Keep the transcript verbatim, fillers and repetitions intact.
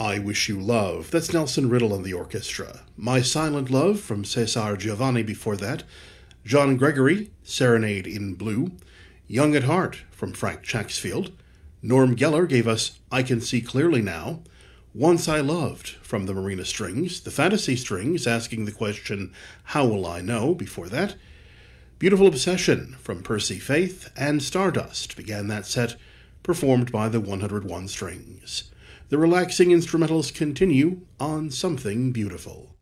I Wish You Love. That's Nelson Riddle and the orchestra. My Silent Love from Cesar Giovanni before that. John Gregory, Serenade in Blue. Young at Heart from Frank Chacksfield. Norm Geller gave us I Can See Clearly Now. Once I Loved from the Marina Strings. The Fantasy Strings asking the question, How Will I Know? Before that. Beautiful Obsession from Percy Faith. And Stardust began that set, performed by the one hundred one Strings. The relaxing instrumentals continue on Something Beautiful.